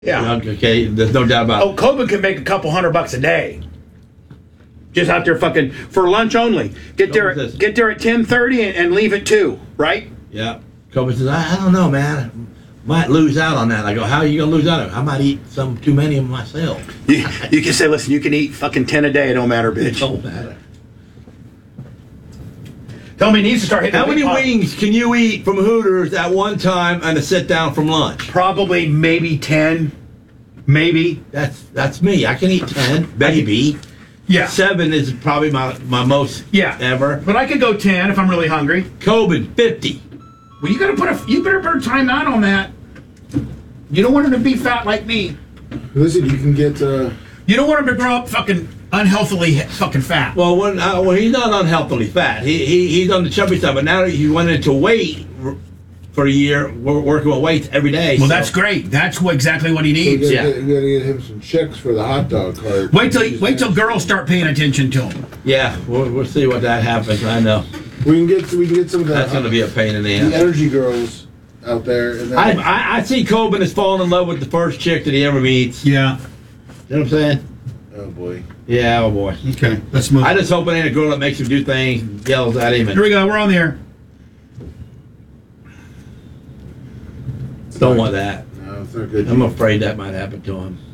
Yeah. Okay, there's no doubt about it. Oh, Coben can make a couple $100 a day. Just out there fucking for lunch only. Get there at 10:30 and leave at 2, right? Yeah. Kobe says, I don't know, man. Might lose out on that. I go, how are you going to lose out on it? I might eat some too many of them myself. You can say, listen, you can eat fucking 10 a day. It don't matter, bitch. It don't matter. Tell me he needs to start hitting. How many wings can you eat from Hooters at one time and a sit down from lunch? Probably maybe 10. Maybe. That's me. I can eat 10, maybe. Yeah. 7 is probably my most ever. But I could go 10 if I'm really hungry. Coben, 50. Well, you better put a time out on that. You don't want him to be fat like me. Listen, you can get. You don't want him to grow up fucking unhealthily fucking fat. Well, when he's not unhealthily fat. He's on the chubby side, but now he went into weight for a year, working with weights every day. Well, that's great. That's exactly what he needs. You gotta get him some checks for the hot dog cart. Wait till girls start paying attention to him. Yeah, we'll see what that happens. I know. We can get some of that. That's going to be a pain in the ass. The energy girls out there. And I see Coben is falling in love with the first chick that he ever meets. Yeah. You know what I'm saying? Oh boy. Yeah, oh boy. Okay, let's move. I just hope it ain't a girl that makes him do things, yells at him. Here we go. We're on the air. Don't want that. No, it's not good. I'm afraid that might happen to him.